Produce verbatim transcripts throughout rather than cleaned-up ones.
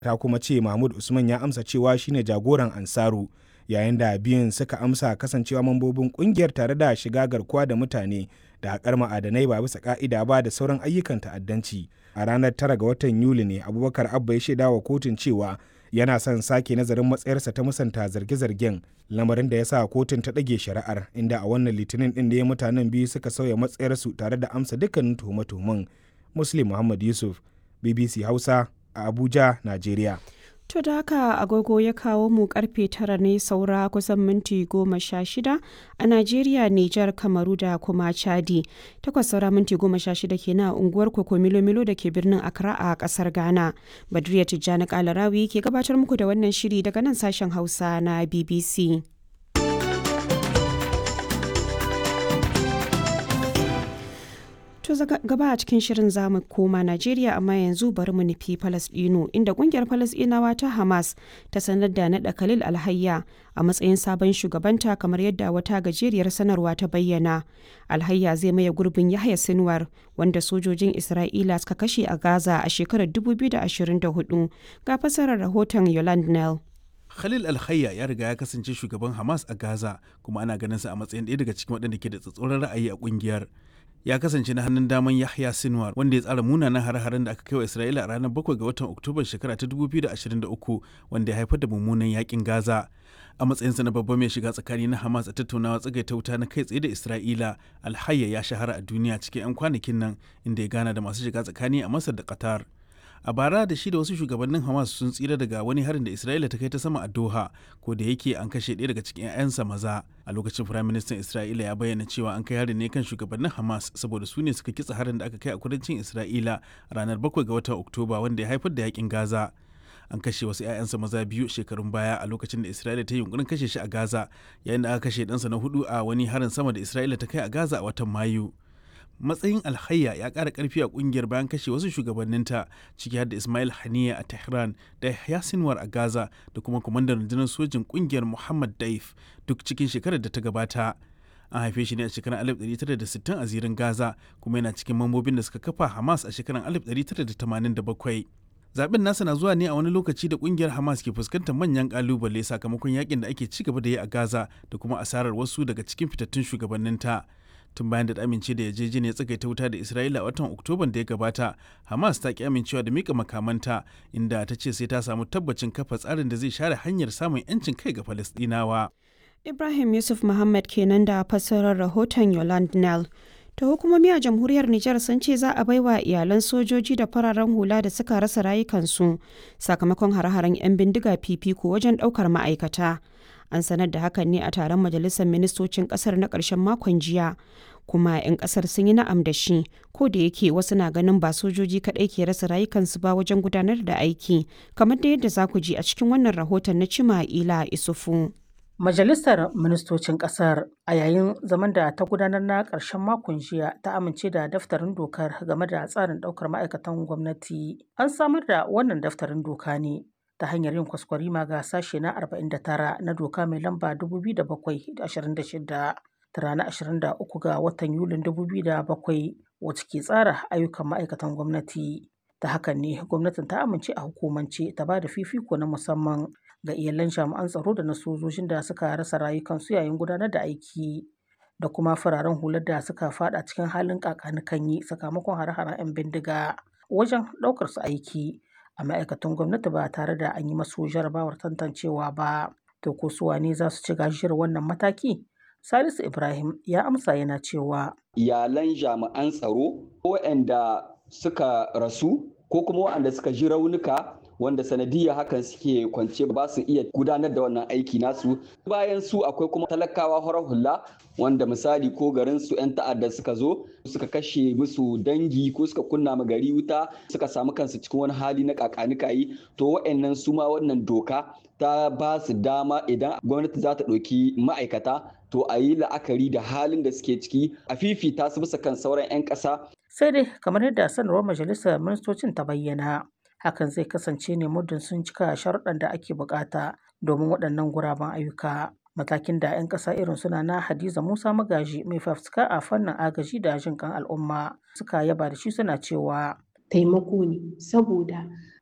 Ta kuma ce Mahmud Usman ya amsa cewa shine jagoran Ansaru, yayin da biyun suka amsa kasancewa mambobin kungiyar tare da shiga garkuwa da mutane da haƙar ma'adanai ba bisa ƙa'ida ba da sauran ayyukan ta'addanci. A ranar tara ga watan Yuli ne Abubakar Abba ya shaida wa kotun cewa yana son sake nazarin matsayarsa ta musanta zarge-zargen, lamarin da ya sa kotun ta ɗage shari'ar, inda a wannan litinin ɗin da ya mutanen biyu suka sauya matsayarsu tare da amsa dukkanin tuhume-tuhumen. Muslim Muhammad Yusuf, B B C Hausa a Abuja, Najeriya. To da haka agogo ya kawo mu karfe tara ne saura kusan minti goma sha shida a Najeriya, Nijar, Kamaru da kuma Chadi. Takwas saura minti goma sha shida kenan a unguwar Koko Milo-Milo da ke birnin Accra a kasar Ghana. Badriya Tijjani Kalarawi ke gabatar muku da wannan shiri daga nan sashen Hausa na B B C. To gaba a cikin shirin zamu koma Najeriya, amma yanzu bari mu nufi Falasɗinu, inda kungiyar Falasɗinawa ta Hamas ta sanar da naɗa Khalil Alhayya a matsayin sabon shugabanta, kamar yadda wata gajeriyar sanarwa ta bayyana. Alhayya zai maye gurbin Yahya Sinwar, wanda sojojin Isra'ila suka kashe a Gaza a shekarar dubu biyu da ashirin da hudu. Ga fasarar rahoton Yolande Nell. Khalil Alhayya ya riga ya kasance shugaban Hamas a Gaza, kuma ana ganin sa a matsayin ɗaya daga cikin waɗanda ke da tsatsauran ra'ayi a kungiyar. Ya kasance na hannun daman Yahya Sinwar, wanda ya tsara munanan hare-haren da aka kai wa Isra'ila a ranar bakwai ga watan Oktoba shekara ta dubu biyu da ashirin da uku, wanda ya haifar da mummunan yakin Gaza. A matsayinsa na babban mai shiga tsakani na Hamas a tattaunawa tsagaita wuta na kai tsaye da Isra'ila, Alhayya ya shahara a duniya cikin 'yan kwanakin nan, inda ya gana da masu shiga tsakani a Masar da Qatar. A bara da shi da wasu shugabannin Hamas sun tsira daga wani harin da Isra'ila ta kai ta sama a Doha, ko da yake an kashe ɗaya daga cikin 'ya'yansa maza. A lokacin Firaministan Isra'ila ya bayyana cewa an kai harin ne kan shugabannin Hamas saboda su ne suka kitsa harin da aka kai a kudancin Isra'ila a ranar bakwai ga watan Oktoba, wanda ya haifar da yakin Gaza. An kashe wasu 'ya'yansa maza biyu shekarun baya a lokacin da Isra'ila ta yi yunkurin kashe shi a Gaza, yayin da aka kashe ɗansa na hudu a wani harin sama da Isra'ila ta kai a Gaza a watan Mayu. Matsayin Alhayya ya ƙara ƙarfi a ƙungiyar bayan kashe wasu shugabanninta, ciki har da Ismail Haniya a Tehran da Yahya Sinwar a Gaza da kuma kwamandan rundunar sojin ƙungiyar Muhammad Daif, duk cikin shekarar da ta gabata. An haife shi ne a shekarar alif ɗari tara da sittin a zirin Gaza, kuma yana cikin mambobin da suka kafa Hamas a shekarar alif ɗari tara da tamanin da bakwai. Zaben nasa na zuwa ne a wani lokaci da kungiyar Hamas ke fuskantar manyan kalubale sakamakon yakin da ake ci gaba da yi a Gaza da kuma asarar wasu daga cikin fitattun shugabanninta. Tun bayan da ta amince da yarjejeniyar tsagaita wuta da Isra'ila a watan Oktoban da ya gabata, Hamas ta ki amincewa da mika makamanta, inda ta ce sai ta samu tabbacin kafa tsarin da zai share hanyar samun 'yancin kai ga Falasɗinawa. Ibrahim Yusuf Muhammad kenan da fassarar rahoton Yolande Nell. Ta hukumomi a jamhuriyar Nijar sun ce za a baiwa iyalan sojoji da fararen hula da suka rasa rayukansu sakamakon hare-haren 'yan bindiga fifiko wajen ɗaukar ma'aikata. An sanar da hakan ne a taron majalisar ministocin ƙasar na ƙarshen makon jiya, kuma 'yan ƙasar sun yi na'am da shi, ko da yake wasu na ganin ba sojoji kaɗai ke rasa rayukansu ba wajen gudanar da aiki, kamar da yadda za ku ji a cikin wannan rahoton na Cima'ila Isufu. Majalisar Ministocin Ƙasar a yayin zaman da ta gudanar na ƙarshen makon jiya ta amince da daftarin dokar game da tsarin ɗaukar ma'aikatan gwamnati. An samar da wannan daftarin doka ne ta hanyar yin kwaskwarima ga sashe na arba'in da tara na doka mai lamba dubu biyu da bakwai da ashirin da shida ta ranar ashirin da uku ga watan Yulin dubu biyu da bakwai, wacce ke tsara ayyukan ma'aikatan gwamnati. Ta hakan ne gwamnatin ta amince a hukumance ta ba da fifiko na musamman ga iyalan jami'an tsaro da na sojojin da suka rasa rayukansu yayin gudanar da aiki, da kuma fararen hular da suka fada cikin halin kakanikanyi sakamakon hare-haren 'yan bindiga wajen ɗaukar su aiki a ma'aikatan gwamnati ba tare da an yi masu jarabawar tantancewa ba. To ko su wane za su ci gajiyar wannan mataki? Salisu Ibrahim ya amsa yana cewa iyalan jami'an tsaro waɗanda suka rasu ko kuma waɗanda suka ji raunuka wanda sanadiyar hakan suke kwance ba su iya gudanar da wannan aiki nasu. Bayan su akwai kuma talakawa horar hula wanda misali ko garin su 'yan ta'adda suka zo suka kashe musu dangi ko suka kunna ma gari wuta suka samu kansu cikin wani hali na kakanikayi, to wa'annan su ma wannan doka ta ba su dama idan gwamnati za ta ɗauki ma'aikata to a yi la'akari da halin da suke ciki a fifita su bisa kan sauran 'yan ƙasa. Sai dai kamar yadda sanarwar majalisar ministocin ta bayyana, hakan zai kasance ne muddin sun cika sharuɗan da ake bukata domin waɗannan guraben ayyuka. Matakin da 'yan ƙasa irin suna na Hadiza Musa Magaji mai fafutuka a fannin agaji da jin kan al'umma suka yaba da shi, suna cewa taimako ne saboda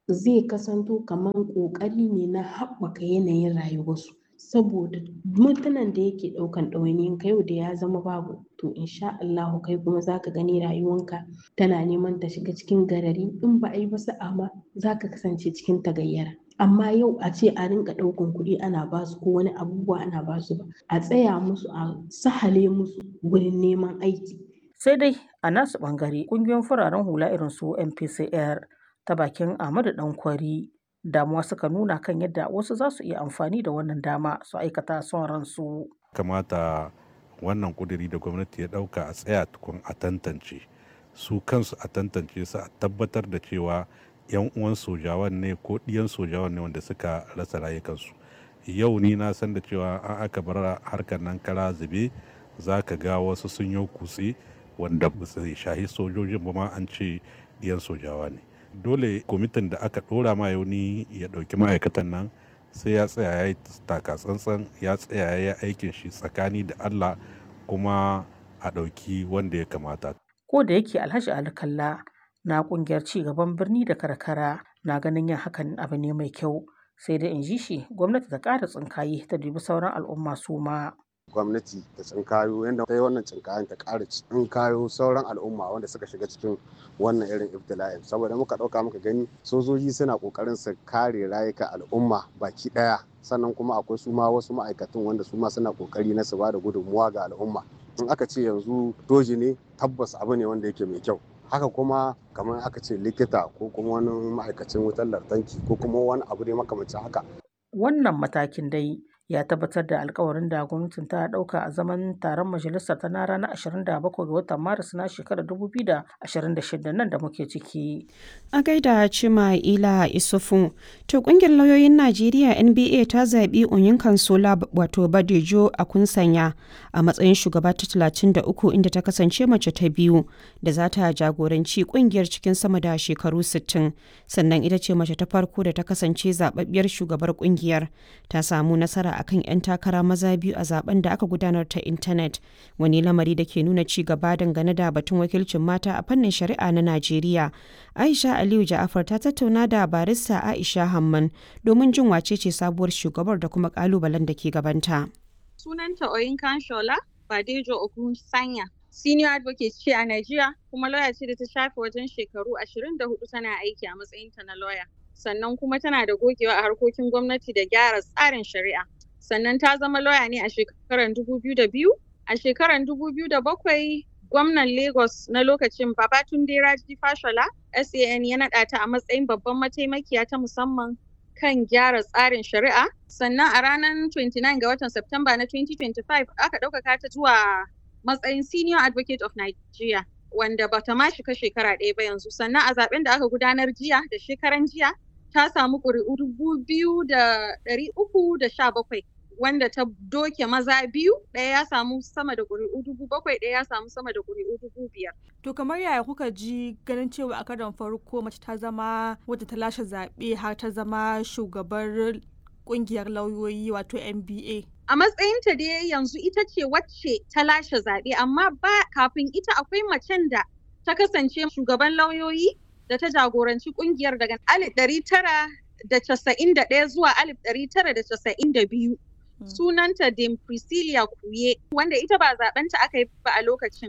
zai kasanto kamar ƙoƙari ne na haɓaka yanayin rayuwarsu. Saboda mutumin da yake ɗaukan ɗawainiyanka yau da ya zama babu, to insha Allahu kai kuma za ka gani rayuwanka tana neman ta shiga cikin garari, in ba a yi ba sa'a ma za ka kasance cikin tagayyara. Amma yau a ce a rinƙa ɗaukan kuɗi ana ba su ko wani abubuwa ana ba su ba, a tsaya musu a sahale musu wurin neman aiki. Sai dai a nasu ɓangare ƙungiyoyin fararen hula irin su M P C R ta bakin Ahmadu Ɗankwari damuwa suka nuna kan yadda wasu za su iya amfani da wannan dama su aikata son ransu. Kamata wannan ƙuduri da gwamnati ya ɗauka a tsaya tukun a tantance su kansu, a tantance su, a tabbatar da cewa 'yan uwan sojawan ne ko ɗiyan sojawan ne wanda suka rasa rayukansu. Yau ni na san da cewa an aka bar harkar nan kara zube, za ka ga wasu sun yi kutse wanda ba su shahi sojojin ba ma an ce ɗiyan sojawa ne. Dole kwamitin da aka ɗora ma yauni ya ɗauki ma'aikatan nan sai ya tsaya ya yi taka tsantsan, ya tsaya ya yi aikin shi tsakani da Allah, kuma a ɗauki wanda ya kamata. Ko da yake Alhaji Ali Kalla na ƙungiyar ci gaban birni da karkara na ganin yin hakan abu ne mai kyau, sai dai in ji shi gwamnati ta ƙara tsinkaye ta dubi sauran al'umma su ma. Gwamnati ta tsinkayo yadda ta yi wannan tsinkayen ta ƙara tsinkayo sauran al'umma wanda suka shiga cikin wannan irin ibtila'in, saboda muka ɗauka muka gani sojoji suna ƙoƙarin su kare rayuka al'umma baki ɗaya, sannan kuma akwai su ma wasu ma'aikatan wanda su ma suna ƙoƙari na su ba da gudunmuwa ga al'umma. In aka ce yanzu doji ne, tabbas abu ne wanda yake mai kyau. Haka kuma kamar aka ce likita ko kuma wani ma'aikacin wutar lantarki ko kuma wani abu ne makamancin haka. Wannan matakin dai ya tabbatar da alkawarin da gwamnatin ta ɗauka a zaman taron majalisar ta na ranar ashirin da bakwai ga watan Maris na shekarar dubu biyu da ashirin da shida nan da muke ciki. A gaida Cima Ila Isufu, to ƙungiyar lauyoyin Najeriya N B A ta zaɓi Onyinkan Sola wato Badejo a Kunsanya a matsayin shugaba ta talatin da uku, inda ta kasance mace ta biyu da za ta jagoranci ƙungiyar cikin sama da shekaru sittin. Sannan ita ce mace ta farko da ta kasance zaɓaɓɓiyar shugabar ƙungiyar. Ta samu nasara akan 'yan takara maza biyu a zaben da aka gudanar ta intanet, wani lamari da ke nuna ci gaba dangane da batun wakilcin mata a fannin shari'a na Najeriya. Aisha Aliyu Ja'afar ta tattauna da barista Aisha Hamman domin jin wace ce sabuwar shugabar da kuma kalubalen da ke gabanta. Sunanta Oyinkan Shola Badejo Ogunsanya, senior advocate ce a Najeriya kuma lawyer ce da ta shafe wajen shekaru ashirin da hudu tana aiki a matsayinta na lawyer. Sannan kuma tana da gogewa a harkokin gwamnati da gyara tsarin shari'a. Sannan ta zama lawyer ne a shekarar dubu biyu da biyu. A shekarar dubu biyu da bakwai, gwamnan Lagos na lokacin Babatunde Raji Fashola S A N ya naɗa ta a matsayin babban mataimakiya ta musamman kan gyara tsarin shari'a. Sannan a ranar twenty-nine ga watan Septemba na twenty twenty-five aka ɗaukaka ta zuwa matsayin Senior Advocate of Nigeria, wanda bata ma shiga shekara ɗaya ba yanzu. Sannan a zaben da aka gudanar jiya da shekaran jiya ta samu ƙuri'u dubu biyu da ɗari uku da sha bakwai, wanda ta doke maza biyu, ɗaya ya samu sama da ƙuri'u dubu bakwai, ɗaya ya samu sama da ƙuri'u dubu biyar. To kamar yaya kuka ji ganin cewa a karon farko mace ta zama wadda ta lashe zaɓe har ta zama shugabar ƙungiyar lauyoyi wato N B A? A matsayinta dai yanzu ita ce wacce ta lashe zaɓe, amma ba kafin ita akwai macen da ta kasance shugaban lauyoyi da ta jagoranci kungiyar daga alif ɗari tara da casa'in da ɗaya zuwa alif ɗari tara da casa'in da biyu. Hmm. Sunanta Dame Priscilla Kuye, wanda ita ba zaɓenta aka yi ba a lokacin.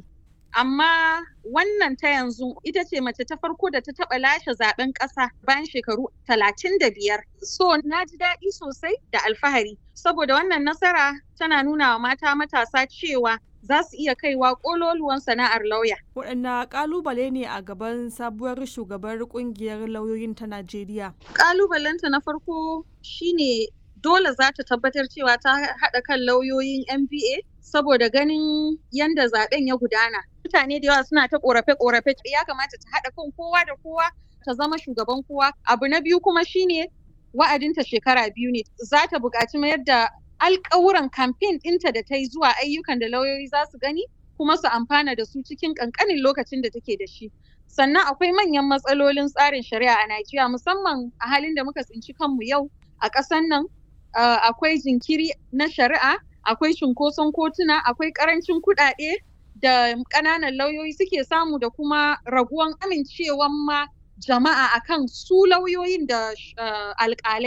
Amma wannan ta yanzu ita ce mace ta farko da ta taɓa lashe zaɓen ƙasa bayan shekaru talatin da biyar. So na ji daɗi sosai da alfahari, saboda wannan nasara tana nuna wa mata matasa cewa za su iya kaiwa ƙololuwan sana'ar lauya. Waɗanne ƙalubale ne a gaban sabuwar shugabar ƙungiyar lauyoyin ta Najeriya? Ƙalubalenta na farko shine dole za ta tabbatar cewa ta haɗa kan lauyoyin N B A, saboda ganin yanda zaɓen ya gudana. Mutane da yawa suna ta ƙorafe-ƙorafe, ya kamata ta haɗa kan kowa da kowa ta zama shugaban kowa. Abu na biyu kuma shine wa'adinta shekara biyu ne. Za ta buƙaci mayar da alƙawuran kamfen ɗinta da ta yi zuwa ayyukan da lauyoyi za su gani kuma su amfana da su cikin ƙanƙanin lokacin da take da shi. Sannan akwai manyan matsalolin tsarin shari'a a Najeriya, musamman a halin da muka tsinci kanmu yau a ƙasan nan. Uh, akwai jinkiri na shari'a, akwai cunkoson kotuna, akwai ƙarancin kuɗaɗe da ƙananan lauyoyi suke samu da kuma raguwan amincewan ma jama'a akan su lauyoyin da alƙalai